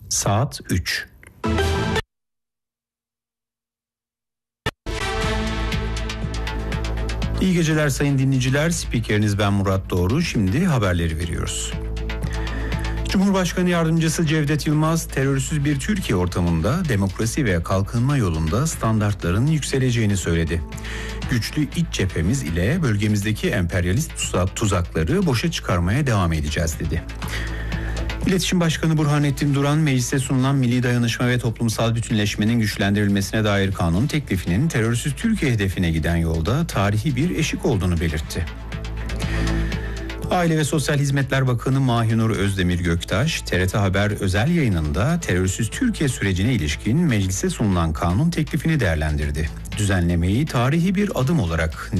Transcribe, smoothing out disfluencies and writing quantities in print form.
Saat 3. İyi geceler sayın dinleyiciler. Spikeriniz ben Murat Doğru. Şimdi haberleri veriyoruz. Cumhurbaşkanı Yardımcısı Cevdet Yılmaz, terörsüz bir Türkiye ortamında demokrasi ve kalkınma yolunda standartların yükseleceğini söyledi. Güçlü iç cephemiz ile bölgemizdeki emperyalist tuzakları boşa çıkarmaya devam edeceğiz dedi. İletişim Başkanı Burhanettin Duran, meclise sunulan milli dayanışma ve toplumsal bütünleşmenin güçlendirilmesine dair kanun teklifinin terörsüz Türkiye hedefine giden yolda tarihi bir eşik olduğunu belirtti. Aile ve Sosyal Hizmetler Bakanı Mahinur Özdemir Göktaş, TRT Haber özel yayınında terörsüz Türkiye sürecine ilişkin meclise sunulan kanun teklifini değerlendirdi. Düzenlemeyi tarihi bir adım olarak